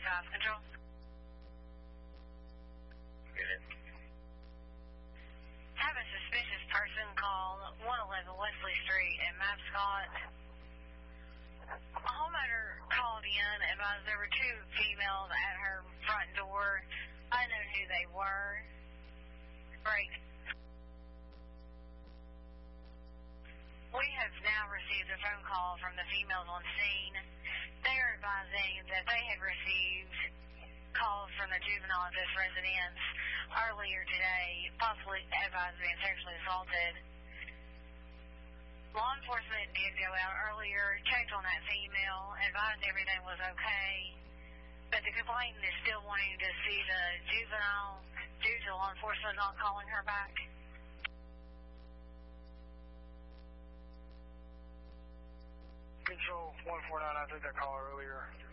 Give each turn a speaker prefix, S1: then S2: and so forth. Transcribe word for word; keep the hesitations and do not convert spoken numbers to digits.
S1: Drive Control.
S2: Good.
S1: Have a suspicious person call one eleven Wesley Street in Mascot. A homeowner called in and advised there were two females at her front door. I know who they were. Great. We have now received a phone call from the females on scene. They are advising that they had received calls from the juvenile at this residence earlier today, possibly advised being sexually assaulted. Law enforcement did go out earlier, checked on that female, advised everything was okay, but the complainant is still wanting to see the juvenile due to law enforcement not calling her back.
S3: Control one four nine, I took that call earlier.